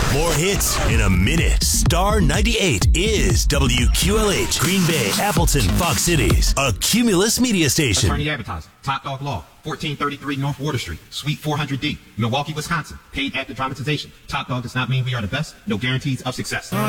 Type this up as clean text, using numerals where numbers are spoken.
More hits in a minute. Star 98 is WQLH, Green Bay, Appleton, Fox Cities, a Cumulus media station. Attorney Advertising, Top Dog Law, 1433 North Water Street, Suite 400D, Milwaukee, Wisconsin. Paid after dramatization. Top Dog does not mean we are the best. No guarantees of success.